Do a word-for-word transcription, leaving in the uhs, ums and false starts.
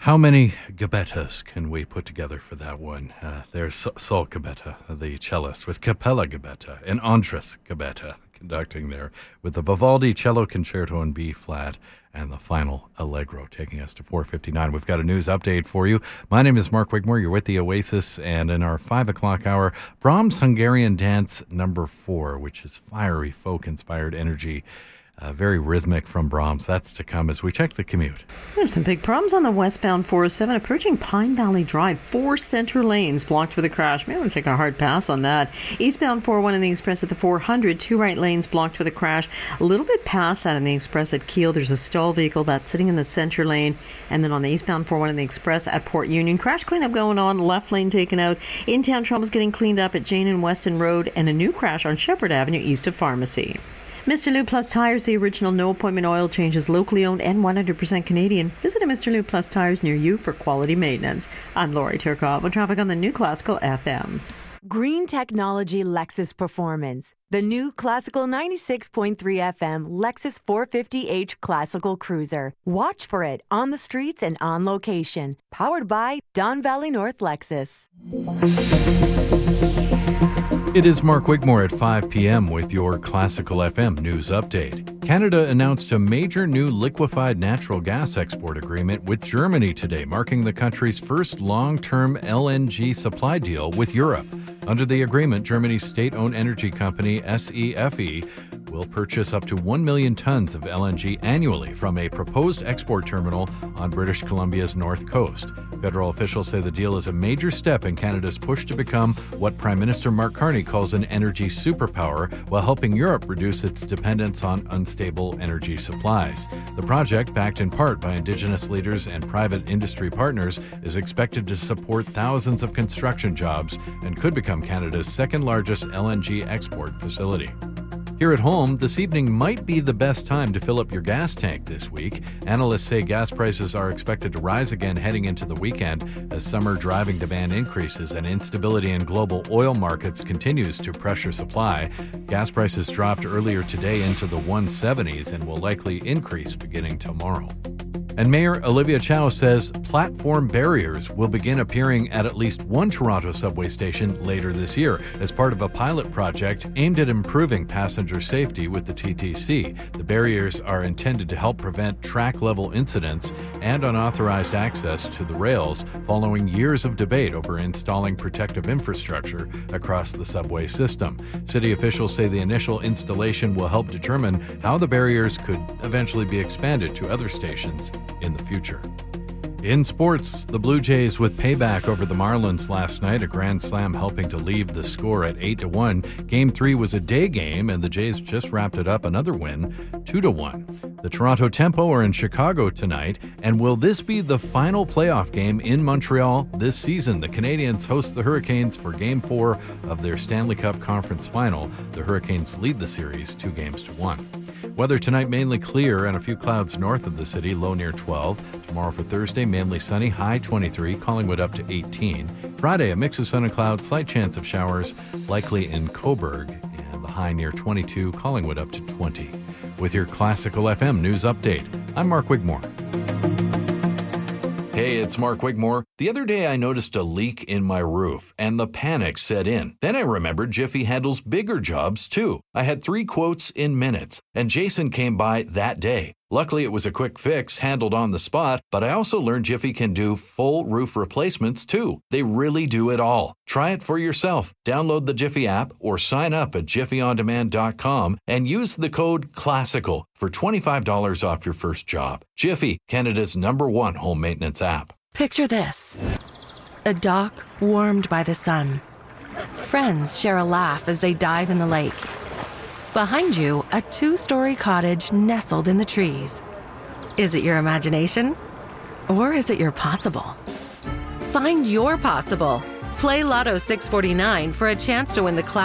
How many Gabettas can we put together for that one? Uh, there's Saul Gabetta, the cellist, with Capella Gabetta and Andres Gabetta conducting there with the Vivaldi Cello Concerto in B flat and the final Allegro, taking us to four fifty-nine. We've got a news update for you. My name is Mark Wigmore. You're with the Oasis, and in our five o'clock hour, Brahms Hungarian Dance number four, which is fiery, folk-inspired energy. Uh, very rhythmic from Brahms. That's to come as we check the commute. There's some big problems on the westbound four oh seven approaching Pine Valley Drive. Four center lanes blocked for the crash. Maybe I'm going to take a hard pass on that. Eastbound four oh one in the Express at the four hundred. Two right lanes blocked for the crash. A little bit past that in the Express at Kiel. There's a stall vehicle that's sitting in the center lane. And then on the eastbound four oh one in the Express at Port Union. Crash cleanup going on. Left lane taken out. In-town trouble's getting cleaned up at Jane and Weston Road. And a new crash on Shepherd Avenue east of Pharmacy. Mister Lube Plus Tires, the original no-appointment oil changes, locally owned and one hundred percent Canadian. Visit a Mister Lube Plus Tires near you for quality maintenance. I'm Lori Turcotte with traffic on the new Classical F M. Green Technology Lexus Performance. The new Classical ninety-six point three F M Lexus four fifty H Classical Cruiser. Watch for it on the streets and on location. Powered by Don Valley North Lexus. It is Mark Wigmore at five p.m. with your Classical F M news update. Canada announced a major new liquefied natural gas export agreement with Germany today, marking the country's first long-term L N G supply deal with Europe. Under the agreement, Germany's state-owned energy company S E F E will purchase up to one million tons of L N G annually from a proposed export terminal on British Columbia's north coast. Federal officials say the deal is a major step in Canada's push to become what Prime Minister Mark Carney calls an energy superpower, while helping Europe reduce its dependence on unstable energy supplies. The project, backed in part by Indigenous leaders and private industry partners, is expected to support thousands of construction jobs and could become Canada's second largest L N G export facility. Here at home, this evening might be the best time to fill up your gas tank this week. Analysts say gas prices are expected to rise again heading into the weekend as summer driving demand increases and instability in global oil markets continues to pressure supply. Gas prices dropped earlier today into the one seventies and will likely increase beginning tomorrow. And Mayor Olivia Chow says platform barriers will begin appearing at at least one Toronto subway station later this year as part of a pilot project aimed at improving passenger safety with the T T C. The barriers are intended to help prevent track-level incidents and unauthorized access to the rails following years of debate over installing protective infrastructure across the subway system. City officials say the initial installation will help determine how the barriers could eventually be expanded to other stations in the future. In sports, the Blue Jays with payback over the Marlins last night, a grand slam helping to leave the score at eight to one. Game three was a day game, and the Jays just wrapped it up another win, two to one. The Toronto Tempo are in Chicago tonight, and will this be the final playoff game in Montreal this season? The Canadiens host the Hurricanes for Game four of their Stanley Cup Conference Final. The Hurricanes lead the series two games to one. Weather tonight mainly clear and a few clouds north of the city, low near twelve. Tomorrow for Thursday, mainly sunny, high twenty-three, Collingwood up to eighteen. Friday, a mix of sun and clouds, slight chance of showers, likely in Cobourg, and the high near twenty-two, Collingwood up to twenty. With your Classical F M news update, I'm Mark Wigmore. Hey, it's Mark Wigmore. The other day I noticed a leak in my roof, and the panic set in. Then I remembered Jiffy handles bigger jobs, too. I had three quotes in minutes, and Jason came by that day. Luckily, it was a quick fix, handled on the spot, but I also learned Jiffy can do full roof replacements, too. They really do it all. Try it for yourself. Download the Jiffy app or sign up at jiffy on demand dot com and use the code CLASSICAL for twenty-five dollars off your first job. Jiffy, Canada's number one home maintenance app. Picture this. A dock warmed by the sun. Friends share a laugh as they dive in the lake. Behind you, a two-story cottage nestled in the trees. Is it your imagination? Or is it your possible? Find your possible. Play Lotto six forty-nine for a chance to win the class.